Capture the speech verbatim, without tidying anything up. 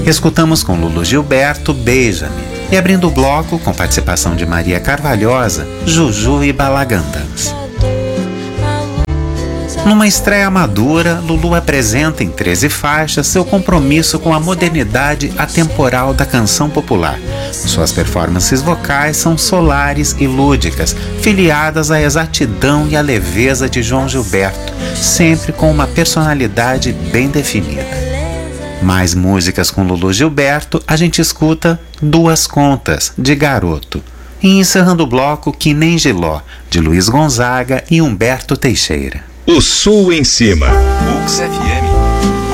Escutamos com Lulu Gilberto, Beija-me. E abrindo o bloco, com participação de Maria Carvalhosa, Juju e Balagandãs. Numa estreia madura, Lulu apresenta em treze faixas seu compromisso com a modernidade atemporal da canção popular. Suas performances vocais são solares e lúdicas, filiadas à exatidão e à leveza de João Gilberto, sempre com uma personalidade bem definida. Mais músicas com Lulu Gilberto, a gente escuta Duas Contas, de Garoto. E encerrando o bloco, Que Nem Giló, de Luiz Gonzaga e Humberto Teixeira. O Sul em Cima. U X F M.